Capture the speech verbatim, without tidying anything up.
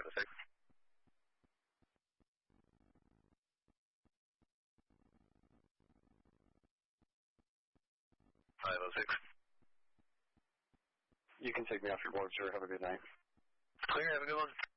oh six. five oh six. You can take me off your board, sir. Have a good night. Clear, have a good one.